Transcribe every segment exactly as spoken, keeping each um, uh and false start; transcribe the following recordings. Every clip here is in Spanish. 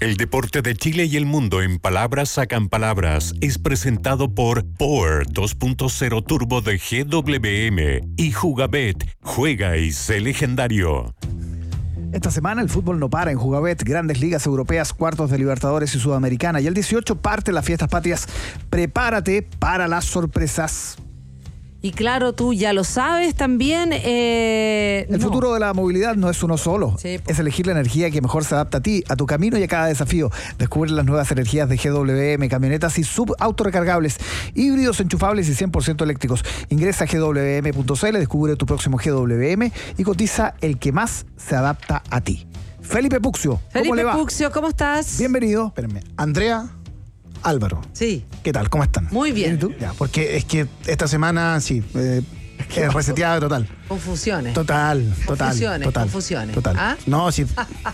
El deporte de Chile y el mundo en palabras sacan palabras es presentado por Power dos punto cero Turbo de G W M y Jugabet. Juega y sé legendario. Esta semana el fútbol no para en Jugabet, grandes ligas europeas, cuartos de Libertadores y Sudamericana. Y el dieciocho parte las fiestas patrias. Prepárate para las sorpresas. Y claro, tú ya lo sabes también. Eh, el no. futuro de la movilidad no es uno solo. Sí, es elegir la energía que mejor se adapta a ti, a tu camino y a cada desafío. Descubre las nuevas energías de G W M, camionetas y subautorecargables, híbridos, enchufables y cien por ciento eléctricos. Ingresa a G W M punto C L, descubre tu próximo G W M y cotiza el que más se adapta a ti. Felipe Puccio, ¿cómo Felipe le va? Puccio, ¿cómo estás? Bienvenido. Espérenme. Andrea, Álvaro. Sí. ¿Qué tal? ¿Cómo están? Muy bien. ¿Y tú? Ya, porque es que esta semana, sí, eh, es reseteada total. Confusiones. Total, total. Confusiones, total, confusiones. Total. ¿Ah? No, sí.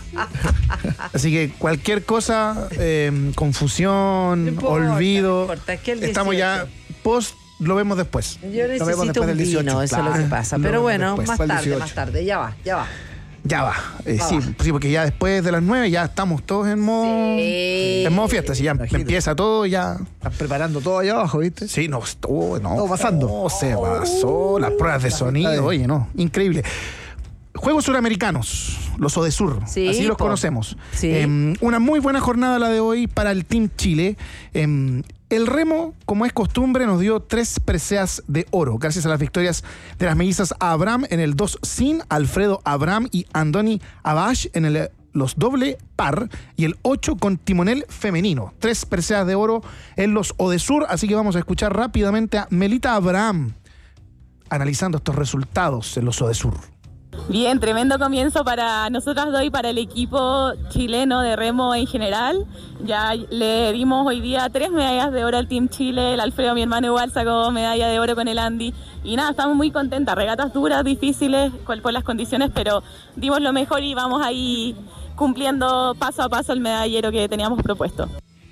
Así que cualquier cosa, eh, confusión, No importa, olvido. no importa, es que el estamos ya post, lo vemos después. Yo Lo vemos necesito después un del dieciocho, vino, eso es lo claro. que pasa. Lo Pero vemos bueno, después, más fue el tarde, dieciocho. más tarde. Ya va, ya va. Ya va. Eh, Ah, sí, va. sí, porque ya después de las nueve ya estamos todos en modo, Sí. en modo fiesta. Si ya Imagínate. empieza todo, ya. Estás preparando todo allá abajo, ¿viste? Sí, no, oh, no. Todo pasando. Oh, se pasó. Las pruebas de sonido, oye, no, increíble. Juegos Suramericanos, los ODESUR, Sí, así los po. conocemos. Sí. Eh, una muy buena jornada la de hoy para el Team Chile. Eh, el remo, como es costumbre, nos dio tres preseas de oro, gracias a las victorias de las mellizas Abraham en el dos sin, Alfredo Abraham y Andoni Abash en el los doble par y el ocho con timonel femenino. Tres preseas de oro en los ODESUR, así que vamos a escuchar rápidamente a Melita Abraham analizando estos resultados en los ODESUR. Bien, tremendo comienzo para nosotras dos y para el equipo chileno de remo en general. Ya le dimos hoy día tres medallas de oro al Team Chile. El Alfredo, mi hermano, igual sacó medalla de oro con el Andy. Y nada, estamos muy contentas. Regatas duras, difíciles por las condiciones, pero dimos lo mejor y vamos ahí cumpliendo paso a paso el medallero que teníamos propuesto.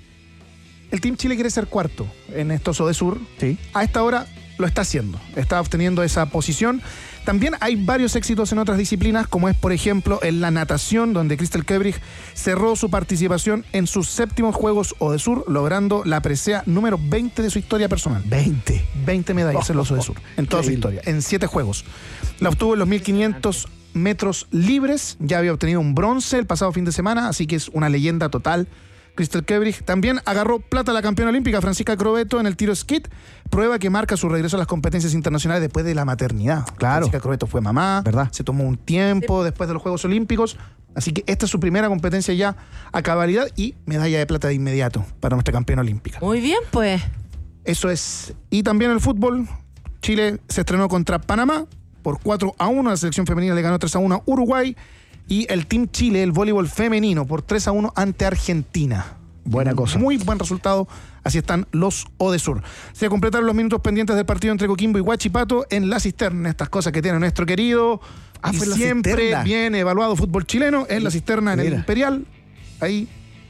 El Team Chile quiere ser cuarto en estos ODESUR. Sí. A esta hora lo está haciendo. Está obteniendo esa posición. También hay varios éxitos en otras disciplinas, como es, por ejemplo, en la natación, donde Crystal Kebrich cerró su participación en sus séptimos Juegos ODESUR, logrando la presea número veinte de su historia personal. veinte. veinte medallas en los ODESUR, en toda su Increíble. historia, en siete juegos. La obtuvo en los mil quinientos metros libres, ya había obtenido un bronce el pasado fin de semana, así que es una leyenda total. Crystal Kebrich también agarró plata a la campeona olímpica Francisca Crovetto en el tiro skit, prueba que marca su regreso a las competencias internacionales después de la maternidad. Claro. Francisca Crovetto fue mamá, ¿Verdad? se tomó un tiempo después de los Juegos Olímpicos, así que esta es su primera competencia ya a cabalidad y medalla de plata de inmediato para nuestra campeona olímpica. Muy bien, pues. Eso es. Y también el fútbol. Chile se estrenó contra Panamá por cuatro a uno. La selección femenina le ganó tres a uno a Uruguay. Y el Team Chile, el voleibol femenino, por tres a uno ante Argentina. Buena cosa. Muy buen resultado. Así están los ODESUR. Se completaron los minutos pendientes del partido entre Coquimbo y Huachipato en la cisterna. Estas cosas que tiene nuestro querido Ah, y fue en la siempre cisterna. bien evaluado fútbol chileno. En la cisterna, en el Mira. Imperial. Ahí,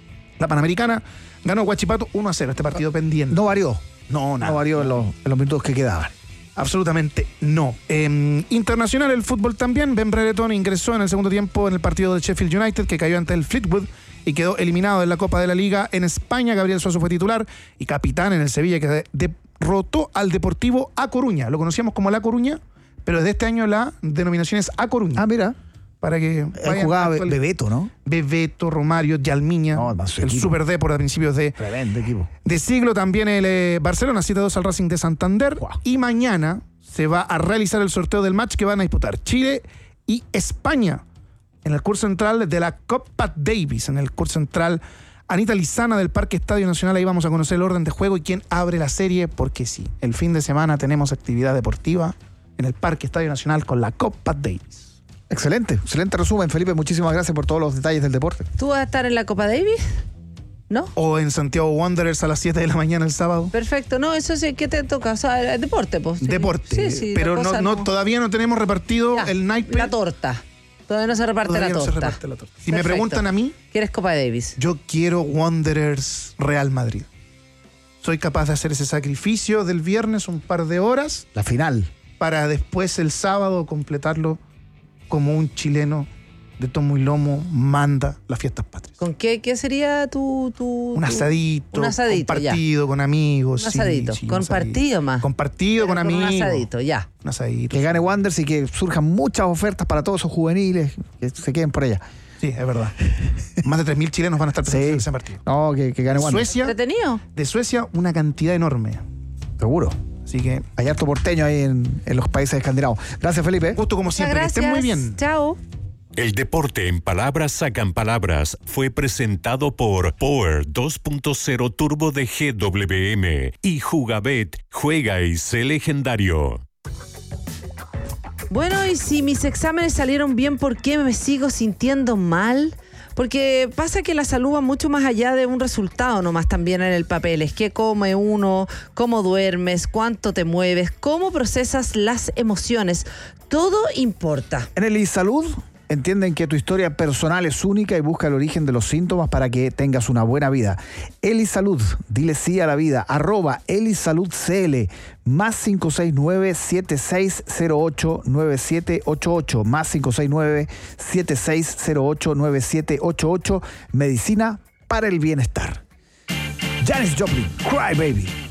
la Panamericana. Ganó Huachipato uno a cero. Este partido pendiente. No varió. No, nada. No varió en los, en los minutos que quedaban. Absolutamente no. Eh, internacional el fútbol también. Ben Brereton ingresó en el segundo tiempo en el partido de Sheffield United, que cayó ante el Fleetwood y quedó eliminado de la Copa de la Liga. En España, Gabriel Suazo fue titular y capitán en el Sevilla, que derrotó al Deportivo A Coruña. Lo conocíamos como La Coruña, pero desde este año la denominación es A Coruña. Ah, mira. Para que Él vayan jugaba actual- Bebeto, ¿no? Bebeto, Romario, Yalmiña, No, más su el equipo. Super Depor a principios de Tremendo equipo. de siglo. También el eh, Barcelona siete dos al Racing de Santander. Wow. Y mañana se va a realizar el sorteo del match que van a disputar Chile y España en el curso central de la Copa Davis, en el curso central Anita Lizana del Parque Estadio Nacional. Ahí vamos a conocer el orden de juego y quién abre la serie, porque sí, el fin de semana tenemos actividad deportiva en el Parque Estadio Nacional con la Copa Davis. Excelente, excelente resumen, Felipe. Muchísimas gracias por todos los detalles del deporte. ¿Tú vas a estar en la Copa Davis? ¿No? O en Santiago Wanderers a las siete de la mañana el sábado. Perfecto. No, eso sí, ¿qué te toca? O sea, el deporte, pues. Sí. Deporte. Sí, sí, pero la no, cosa no, todavía no tenemos repartido Ya, el naipe. La torta. Todavía no se reparte Todavía la no se torta. reparte la torta. Si me Perfecto. preguntan a mí, ¿Quieres Copa Davis? yo quiero Wanderers Real Madrid. Soy capaz de hacer ese sacrificio del viernes un par de horas La final. para después el sábado completarlo como un chileno de tomo y lomo manda las fiestas patrias. ¿Con qué, qué sería tu, tu Un tu- asadito, un asadito, compartido con amigos. Un sí, asadito, sí, un compartido más. Compartido Pero con con amigos. Un asadito, ya. Un asadito. Que gane Wanderers y que surjan muchas ofertas para todos esos juveniles que se queden por allá. Sí, es verdad. Más de tres mil chilenos van a estar presentes Sí. en ese partido. No, que, que gane Wanderers. Suecia, ¿Entretenido? de Suecia, una cantidad enorme. Seguro. Así que, Hay harto porteño ahí en, en los países escandinavos. Gracias, Felipe. gusto como Muchas siempre. Que gracias. estén muy bien. Chao. El deporte en palabras sacan palabras fue presentado por Power dos punto cero Turbo de G W M y Jugabet, juega y sé legendario. Bueno, y si mis exámenes salieron bien, ¿por qué me sigo sintiendo mal? Porque pasa que la salud va mucho más allá de un resultado nomás también en el papel. Es qué come uno, cómo duermes, cuánto te mueves, cómo procesas las emociones. Todo importa. En el iSalud entienden que tu historia personal es única y busca el origen de los síntomas para que tengas una buena vida. Elisalud, dile sí a la vida, arroba Elisalud C L, más cinco seis nueve, siete seis cero ocho, nueve siete ocho ocho, más cinco seis nueve, siete seis cero ocho, nueve siete ocho ocho, medicina para el bienestar. Janis Joplin, Cry Baby.